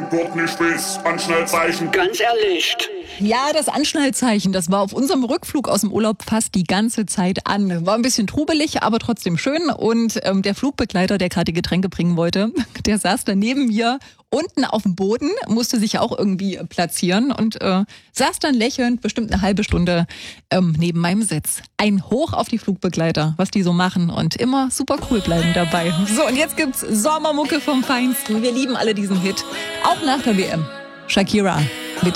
dort nicht weiß, Anschnallzeichen. Ganz ehrlich. Ja, das Anschnallzeichen, das war auf unserem Rückflug aus dem Urlaub fast die ganze Zeit an. War ein bisschen trubelig, aber trotzdem schön. Und der Flugbegleiter, der gerade die Getränke bringen wollte, der saß da neben mir unten auf dem Boden, musste sich auch irgendwie platzieren und saß dann lächelnd bestimmt eine halbe Stunde neben meinem Sitz. Ein Hoch auf die Flugbegleiter, was die so machen und immer super cool bleiben dabei. So, und jetzt gibt's Sommermucke vom Feinsten. Wir lieben alle diesen Hit, auch nach der WM. Shakira mit